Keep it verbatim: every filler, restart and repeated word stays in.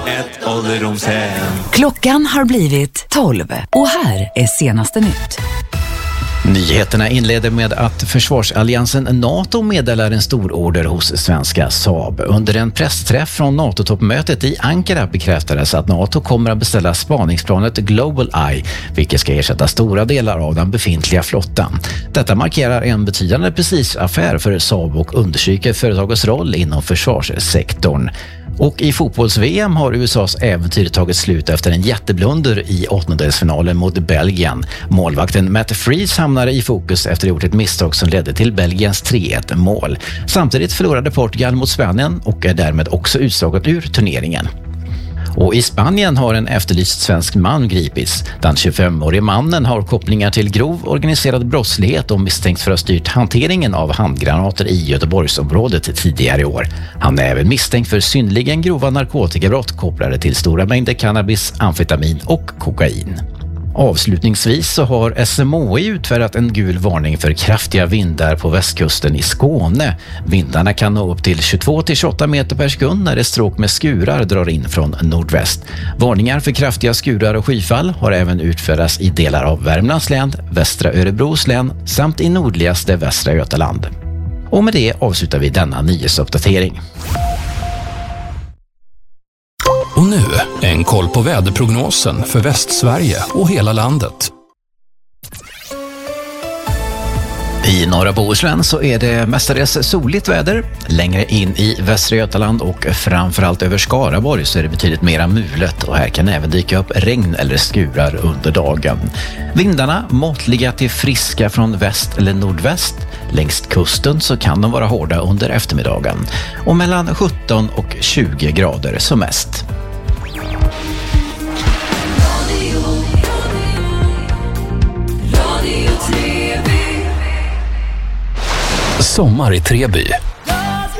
Ett ålderdomshem. Klockan har blivit tolv och här är senaste nytt. Nyheterna inleder med att försvarsalliansen NATO meddelar en stor order hos svenska Saab. Under en pressträff från NATO-toppmötet i Ankara bekräftades att NATO kommer att beställa spaningsplanet Global Eye, vilket ska ersätta stora delar av den befintliga flottan. Detta markerar en betydande prestigeaffär för Saab och understryker företagets roll inom försvarssektorn. Och i fotbolls-V M har U S A:s äventyr tagit slut efter en jätteblunder i åttondelsfinalen mot Belgien. Målvakten Matt Freese hamnade i fokus efter att ha gjort ett misstag som ledde till Belgiens tre ett mål. Samtidigt förlorade Portugal mot Spanien och är därmed också utslaget ur turneringen. Och i Spanien har en efterlyst svensk man gripits. Den tjugofemårige mannen har kopplingar till grov organiserad brottslighet och misstänkt för att ha styrt hanteringen av handgranater i Göteborgsområdet tidigare i år. Han är även misstänkt för synnerligen grova narkotikabrott kopplade till stora mängder cannabis, amfetamin och kokain. Avslutningsvis så har S M H I utfärdat en gul varning för kraftiga vindar på västkusten i Skåne. Vindarna kan nå upp till tjugotvå till tjugoåtta meter per sekund när ett stråk med skurar drar in från nordväst. Varningar för kraftiga skurar och skyfall har även utfärdats i delar av Värmlands län, västra Örebros län samt i nordligaste västra Götaland. Och med det avslutar vi denna nyhetsuppdatering. Och nu en koll på väderprognosen för Västsverige och hela landet. I norra Bohuslän så är det mestadels soligt väder. Längre in i västra Götaland och framförallt över Skaraborg så är det betydligt mera mulet och här kan även dyka upp regn eller skurar under dagen. Vindarna måttliga till friska från väst eller nordväst. Längs kusten så kan de vara hårda under eftermiddagen och mellan sjutton och tjugo grader som mest. Sommar i Treby.